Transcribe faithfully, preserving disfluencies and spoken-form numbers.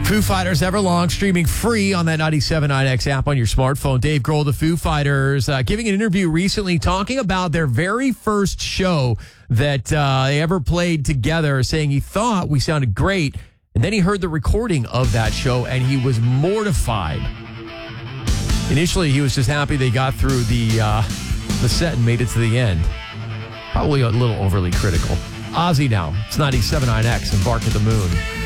Foo Fighters Everlong, streaming free on that ninety-seven point nine X app on your smartphone. Dave Grohl, the Foo Fighters, uh, giving an interview recently talking about their very first show that uh, they ever played together, saying he thought we sounded great, and then he heard the recording of that show, and he was mortified. Initially, he was just happy they got through the, uh, the set and made it to the end. Probably a little overly critical. Ozzy now. It's ninety-seven point nine X and Bark at the Moon.